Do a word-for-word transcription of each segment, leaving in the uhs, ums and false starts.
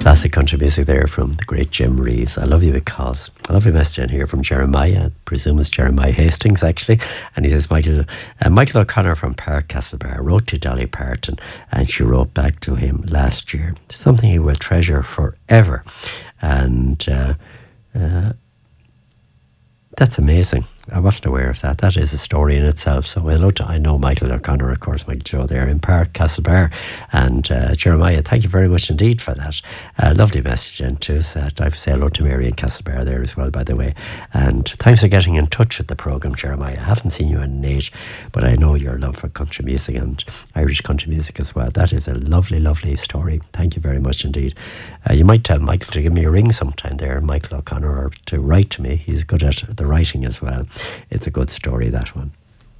Classic country music there from the great Jim Reeves. I love you because. I love a message in here from Jeremiah. I presume it's Jeremiah Hastings actually. And he says, Michael uh, Michael O'Connor from Park Castlebar wrote to Dolly Parton, and she wrote back to him last year. Something he will treasure forever. And uh, uh, that's amazing. I wasn't aware of that. That is a story in itself. So hello to, I know Michael O'Connor, of course, Michael Joe there in Park Castlebar. And uh, Jeremiah, thank you very much indeed for that. Uh, lovely message in too. So I'd like to say hello to Mary in Castlebar there as well, by the way. And thanks for getting in touch with the programme, Jeremiah. I haven't seen you in an age, but I know your love for country music and Irish country music as well. That is a lovely, lovely story. Thank you very much indeed. Uh, you might tell Michael to give me a ring sometime there, Michael O'Connor, or to write to me. He's good at the writing as well. It's a good story, that one.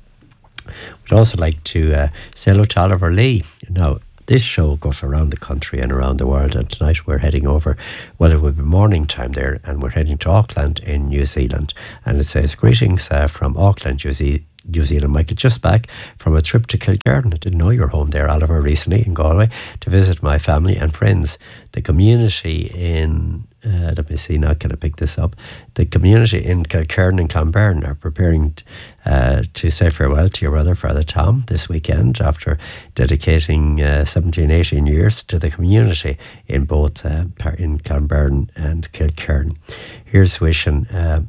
We'd also like to uh, say hello to Oliver Lee. Now, this show goes around the country and around the world, and tonight we're heading over, well, it will be morning time there, and we're heading to Auckland in New Zealand. And it says, greetings uh, from Auckland, New Zealand. New Zealand, Michael, just back from a trip to Kilkerran. I didn't know you were home there, Oliver, recently in Galway to visit my family and friends. The community in, uh, let me see now, can I pick this up? The community in Kilkerran and Clonberne are preparing uh, to say farewell to your brother, Father Tom, this weekend after dedicating uh, seventeen, eighteen years to the community in both uh, in Clonberne and Kilkerran. Here's wishing... Uh,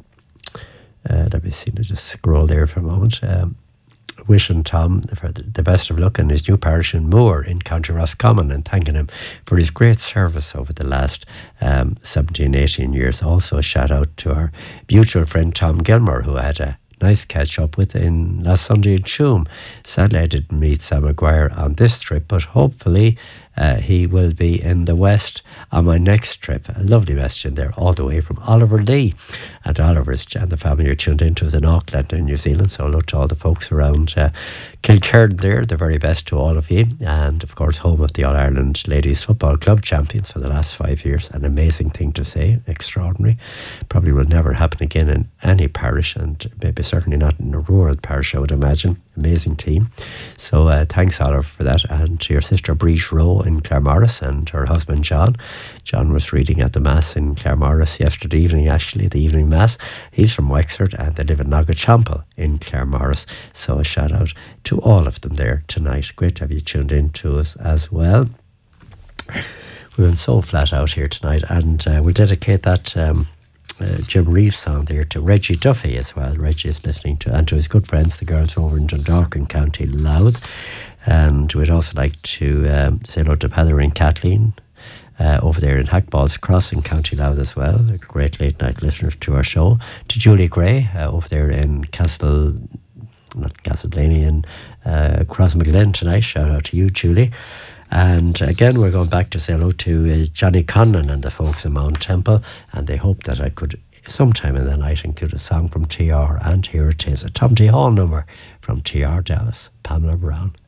Uh, let me see, let's just scroll there for a moment. Um, wishing Tom for the best of luck in his new parish in Moore in County Roscommon, and thanking him for his great service over the last um, seventeen, eighteen years. Also a shout out to our mutual friend Tom Gilmore, who had a nice catch up with in last Sunday in Tuam. Sadly I didn't meet Sam Maguire on this trip, but hopefully uh, he will be in the West on my next trip. A lovely message in there all the way from Oliver Lee. And Oliver's and the family are tuned into us in Auckland in New Zealand, so hello to all the folks around uh, Kilkerran there. The very best to all of you. And of course home of the All-Ireland Ladies Football Club champions for the last five years. An amazing thing to say, extraordinary. Probably will never happen again in any parish, and maybe certainly not in a rural parish, I would imagine. Amazing team. So uh, thanks, Oliver, for that. And to your sister Breach Rowe in Claremorris and her husband John. John was reading at the Mass in Claremorris yesterday evening, actually, the evening Mass. He's from Wexford and they live in Nagachampel in Claremorris. So a shout out to all of them there tonight. Great to have you tuned in to us as well. We've been so flat out here tonight, and uh, we'll dedicate that um, uh, Jim Reeves song there to Reggie Duffy as well. Reggie is listening to, and to his good friends, the girls over in Dundalk and County Louth. And we'd also like to um, say hello to Heather and Kathleen uh, over there in Hackballs Cross in County Louth as well. They're great late night listeners to our show. To Julie Gray uh, over there in Castle, not Castleblaney, in uh, Crossmaglen tonight. Shout out to you, Julie. And again, we're going back to say hello to uh, Johnny Conlon and the folks in Mount Temple, and they hope that I could sometime in the night include a song from T R, and here it is, a Tom T Hall number from T R Dallas, Pamela Brown.